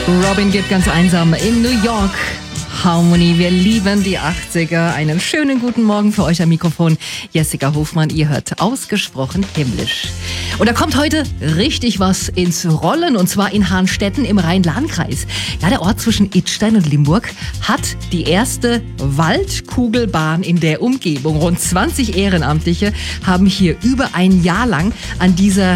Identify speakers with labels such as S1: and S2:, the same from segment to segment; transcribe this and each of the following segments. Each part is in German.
S1: Robin Gibb ganz einsam in New York. Harmony, wir lieben die 80er. Einen schönen guten Morgen für euch am Mikrofon. Jessica Hofmann, ihr hört ausgesprochen himmlisch. Und da kommt heute richtig was ins Rollen, und zwar in Hahnstetten im Rhein-Lahn-Kreis. Ja, der Ort zwischen Idstein und Limburg hat die erste Waldkugelbahn in der Umgebung. Rund 20 Ehrenamtliche haben hier über ein Jahr lang an dieser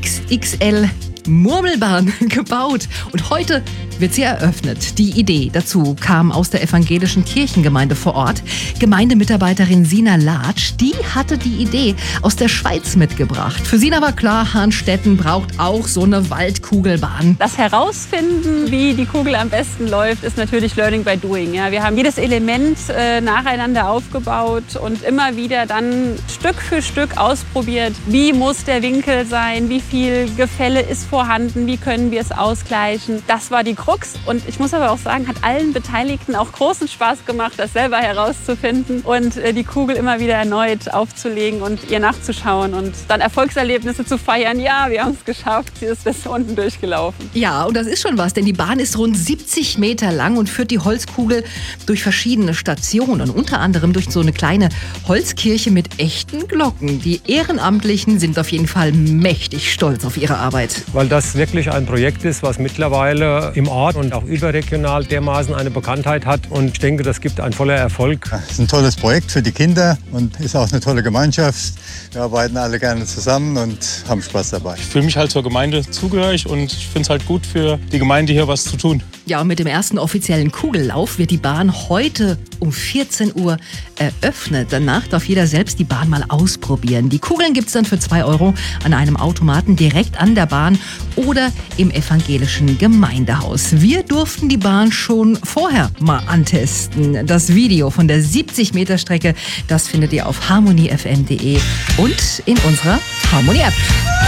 S1: XXL Murmelbahn gebaut, und heute wird sie eröffnet. Die Idee dazu kam aus der evangelischen Kirchengemeinde vor Ort. Gemeindemitarbeiterin Sina Latsch, die hatte die Idee aus der Schweiz mitgebracht. Für Sina war klar, Hahnstetten braucht auch so eine Waldkugelbahn.
S2: Das Herausfinden, wie die Kugel am besten läuft, ist natürlich Learning by Doing. Ja, wir haben jedes Element nacheinander aufgebaut und immer wieder dann Stück für Stück ausprobiert. Wie muss der Winkel sein? Wie viel Gefälle ist vorhanden? Wie können wir es ausgleichen? Das war die Krux. Und ich muss aber auch sagen, hat allen Beteiligten auch großen Spaß gemacht, das selber herauszufinden und die Kugel immer wieder erneut aufzulegen und ihr nachzuschauen und dann Erfolgserlebnisse zu feiern. Ja, wir haben es geschafft. Sie ist bis unten durchgelaufen.
S1: Ja, und das ist schon was, denn die Bahn ist rund 70 Meter lang und führt die Holzkugel durch verschiedene Stationen, unter anderem durch so eine kleine Holzkirche mit echten Glocken. Die Ehrenamtlichen sind auf jeden Fall mächtig stolz auf ihre Arbeit.
S3: Weil das wirklich ein Projekt ist, was mittlerweile im Ort und auch überregional dermaßen eine Bekanntheit hat. Und ich denke, das gibt einen voller Erfolg.
S4: Es ist ein tolles Projekt für die Kinder und ist auch eine tolle Gemeinschaft. Wir arbeiten alle gerne zusammen und haben Spaß dabei.
S5: Ich fühle mich halt zur Gemeinde zugehörig und ich finde es halt gut für die Gemeinde, hier was zu tun.
S1: Ja, und mit dem ersten offiziellen Kugellauf wird die Bahn heute um 14 Uhr eröffnet. Danach darf jeder selbst die Bahn mal ausprobieren. Die Kugeln gibt es dann für 2 Euro an einem Automaten direkt an der Bahn oder im evangelischen Gemeindehaus. Wir durften die Bahn schon vorher mal antesten. Das Video von der 70-Meter-Strecke, das findet ihr auf harmonyfm.de und in unserer Harmony-App.